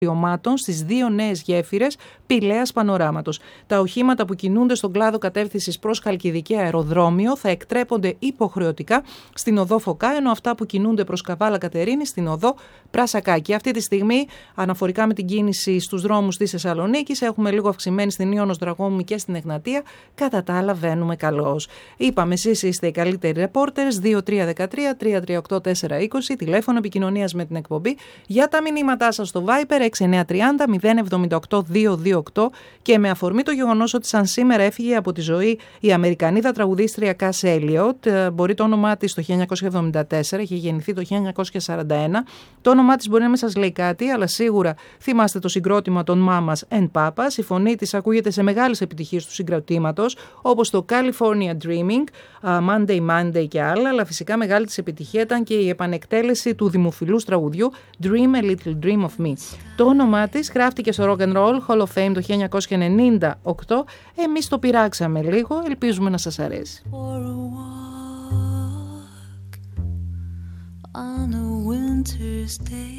ομάτων στις 2 νέες γέφυρες πηλαίας πανοράματος. Τα οχήματα που κινούνται στον κλάδο κατεύθυνσης προς Χαλκιδική αεροδρόμιο θα εκτρέπονται υποχρεωτικά στην οδό Φωκά, ενώ αυτά που κινούνται προς Καβάλα Κατερίνη στην οδό Πρασακάκη. Αυτή τη στιγμή, αναφορικά με την κίνηση στους δρόμους της Θεσσαλονίκης, έχουμε λίγο αυξημένη στην Ιόνος Δραγόμου και στην Εγνατία. Κατά τα άλλα, βαίνουμε καλώς. Είπαμε, εσείς είστε οι καλύτεροι ρεπόρτερες. 2313-338-420, τηλέφωνο επικοινωνίας με την εκπομπή. Για τα μηνύματά σας στο Viber 6930-078-228 και με αφορμή το γεγονός ότι σαν σήμερα έφυγε από τη ζωή η Αμερικανίδα τραγουδίστρια Cass Elliot. Μπορεί το όνομά της το 1974, είχε γεννηθεί το 1941. Το όνομά της μπορεί να μην σας λέει κάτι, αλλά σίγουρα θυμάστε το συγκρότημα των Mamas and Papas. Η φωνή της ακούγεται σε μεγάλες επιτυχίες του συγκροτήματος, όπως το California Dreaming, Monday Monday και άλλα, αλλά φυσικά μεγάλη της επιτυχία ήταν και η επανεκτέλεση του δημοφιλούς τραγουδιού Dream a Little Dream of Me. Το όνομά της γράφτηκε στο Rock and Roll Hall of Fame το 1998. Εμείς το πειράξαμε λίγο, ελπίζουμε να σας αρέσει. On a winter's day,